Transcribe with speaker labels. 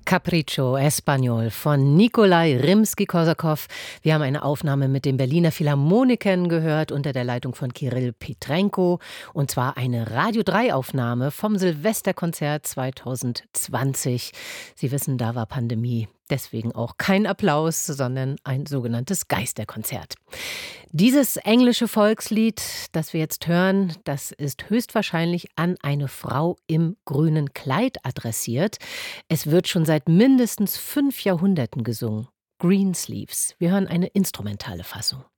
Speaker 1: Capriccio Español von Nikolai Rimski-Korsakow. Wir haben eine Aufnahme mit den Berliner Philharmonikern gehört unter der Leitung von Kirill Petrenko. Und zwar eine Radio-3-Aufnahme vom Silvesterkonzert 2020. Sie wissen, da war Pandemie. Deswegen auch kein Applaus, sondern ein sogenanntes Geisterkonzert. Dieses englische Volkslied, das wir jetzt hören, das ist höchstwahrscheinlich an eine Frau im grünen Kleid adressiert. Es wird schon seit mindestens 5 Jahrhunderten gesungen. Greensleeves. Wir hören eine instrumentale Fassung.